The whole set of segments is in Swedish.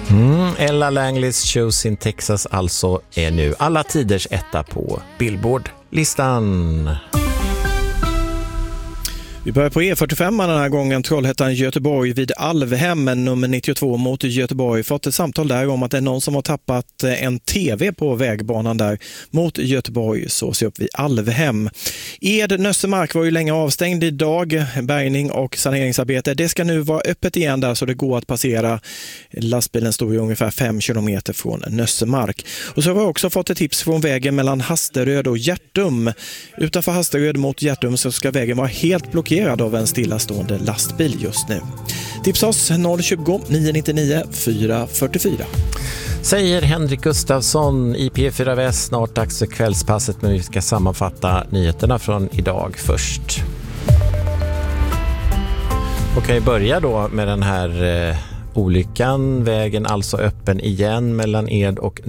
Ella Langleys Shows in Texas alltså är nu alla tiders etta på Billboard-listan. Vi börjar på E45 den här gången, Trollhättan-Göteborg vid Alvhem, nummer 92 mot Göteborg. Fått ett samtal där om att det är någon som har tappat en tv på vägbanan där mot Göteborg, så ser upp vid Alvhem. Nössemark var ju länge avstängd idag, bärgning och saneringsarbete. Det ska nu vara öppet igen där så det går att passera. Lastbilen står ju ungefär 5 kilometer från Nössemark. Och så har vi också fått ett tips från vägen mellan Hasteröd och Hjärtum. Utanför Hasteröd mot Hjärtum så ska vägen vara helt blockerad av en stillastående lastbil just nu. Tips oss 020 999 444. Säger Henrik Gustafsson i P4 Väst. Snart dags för kvällspasset, men vi ska sammanfatta nyheterna från idag först. Och kan ju börja då med den här olyckan. Vägen alltså öppen igen mellan Ed och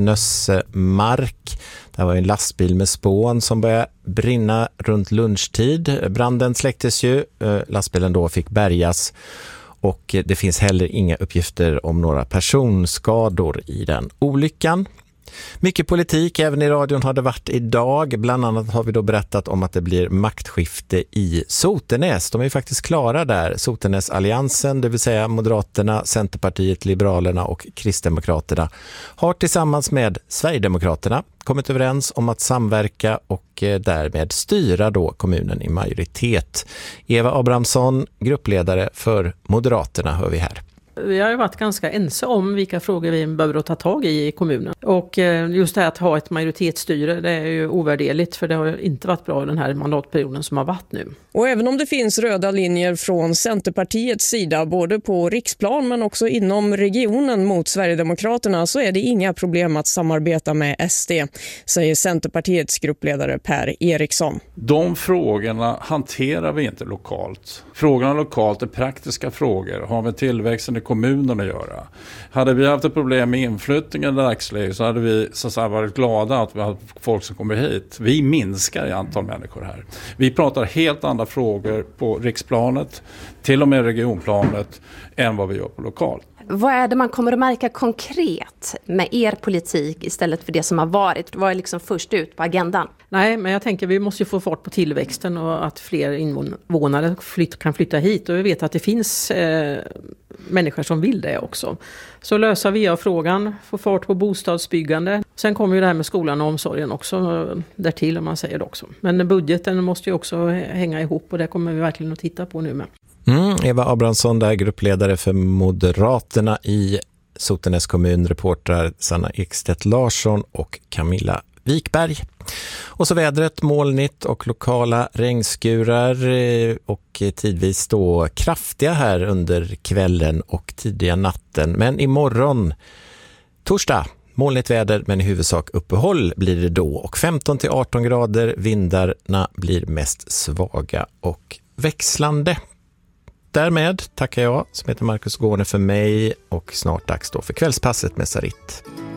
Nössemark. Det var en lastbil med spån som började brinna runt lunchtid. Branden släcktes ju. Lastbilen då fick bärgas. Och det finns heller inga uppgifter om några personskador i den olyckan. Mycket politik även i radion har det varit idag. Bland annat har vi då berättat om att det blir maktskifte i Sotenäs. De är ju faktiskt klara där. Sotenäs-alliansen, det vill säga Moderaterna, Centerpartiet, Liberalerna och Kristdemokraterna, har tillsammans med Sverigedemokraterna kommit överens om att samverka och därmed styra då kommunen i majoritet. Eva Abrahamsson, gruppledare för Moderaterna, hör vi här. Vi har ju varit ganska ense om vilka frågor vi behöver ta tag i kommunen. Och just det här att ha ett majoritetsstyre, det är ju ovärderligt, för det har inte varit bra den här mandatperioden som har varit nu. Och även om det finns röda linjer från Centerpartiets sida, både på riksplan men också inom regionen mot Sverigedemokraterna, så är det inga problem att samarbeta med SD, säger Centerpartiets gruppledare Per Eriksson. De frågorna hanterar vi inte lokalt. Frågorna lokalt är praktiska frågor, har med tillväxten i kommunen att göra. Hade vi haft ett problem med inflyttningen i dagsläget så hade vi så att säga varit glada att vi har folk som kommer hit. Vi minskar i antal människor här. Vi pratar helt andra frågor på riksplanet, till och med regionplanet, än vad vi gör på lokalt. Vad är det man kommer att märka konkret med er politik istället för det som har varit? Vad är liksom först ut på agendan? Nej, men jag tänker vi måste ju få fart på tillväxten och att fler invånare kan flytta hit. Och vi vet att det finns människor som vill det också. Så löser vi frågan, få fart på bostadsbyggande. Sen kommer ju det här med skolan och omsorgen också därtill, om man säger det också. Men budgeten måste ju också hänga ihop, och det kommer vi verkligen att titta på nu med. Eva Abrahamsson där, gruppledare för Moderaterna i Sotenäs kommun, reportrar Sanna Ekstedt Larsson och Camilla Wikberg. Och så vädret, molnigt och lokala regnskurar och tidvis då kraftiga här under kvällen och tidiga natten. Men imorgon, torsdag, molnigt väder men i huvudsak uppehåll blir det då, och 15-18 grader, vindarna blir mest svaga och växlande. Därmed tackar jag som heter Marcus Gårne för mig, och snart dags då för kvällspasset med Sarit.